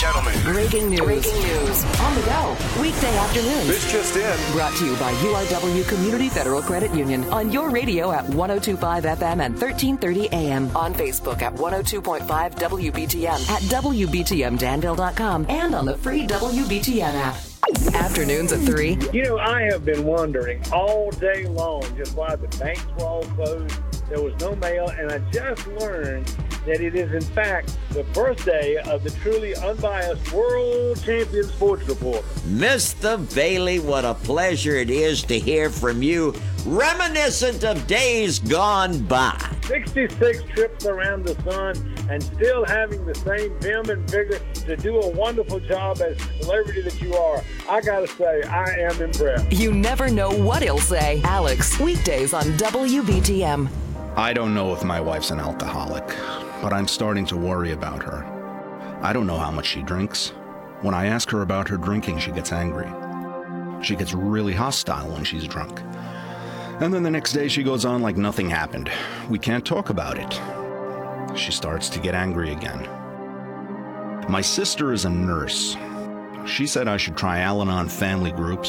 gentlemen. Breaking news. On the go. Weekday afternoons. This just in. Brought to you by URW Community Federal Credit Union. On your radio at 102.5 FM and 1330 AM. On Facebook at 102.5 WBTM. At WBTMDanville.com. And on the free WBTM app. Afternoons at 3. You know, I have been wondering all day long just why the banks were all closed. There was no mail, and I just learned that it is, in fact, the birthday of the truly unbiased world champion sports reporter. Mr. Bailey, what a pleasure it is to hear from you, reminiscent of days gone by. 66 trips around the sun and still having the same vim and vigor to do a wonderful job as the celebrity that you are. I gotta say, I am impressed. You never know what he'll say. Alex, weekdays on WBTM. I don't know if my wife's an alcoholic, but I'm starting to worry about her. I don't know how much she drinks. When I ask her about her drinking, she gets angry. She gets really hostile when she's drunk. And then the next day she goes on like nothing happened. We can't talk about it. She starts to get angry again. My sister is a nurse. She said I should try Al-Anon family groups